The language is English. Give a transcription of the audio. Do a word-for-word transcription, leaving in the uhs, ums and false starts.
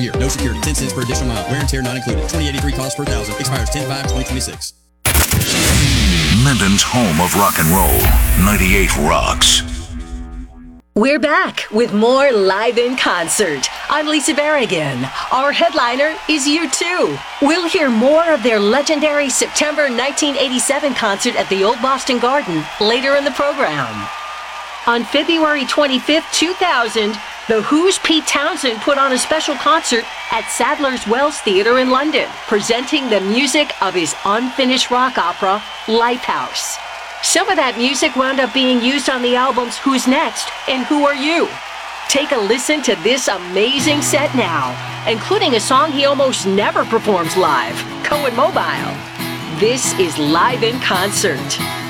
year. No security. ten cents per additional mile. Wear and tear not included. twenty eighty-three cost per thousand. Expires ten five twenty twenty-six. Minden's home of rock and roll. ninety-eight Rocks. We're back with more Live in Concert. I'm Lisa Berrigan. Our headliner is U two. We'll hear more of their legendary September nineteen eighty-seven concert at the Old Boston Garden later in the program. On February twenty-fifth, two thousand, The Who's Pete Townsend put on a special concert at Sadler's Wells Theatre in London, presenting the music of his unfinished rock opera, Lifehouse. Some of that music wound up being used on the albums Who's Next and Who Are You? Take a listen to this amazing set now, including a song he almost never performs live, Cohen Mobile. This is Live in Concert.